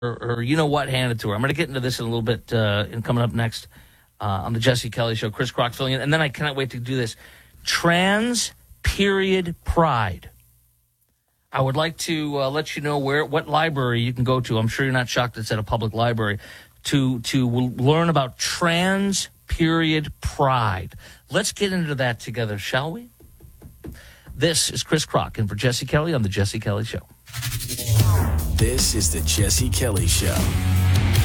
or you know what, hand it to her. I'm going to get into this in a little bit and coming up next on the Jesse Kelly Show. Chris Crock filling in. And then I cannot wait to do this. Trans period pride. I would like to let you know what library you can go to. I'm sure you're not shocked it's at a public library to learn about trans period pride. Let's get into that together, shall we? This is Chris Crock, and for Jesse Kelly on the Jesse Kelly Show. This is the Jesse Kelly Show.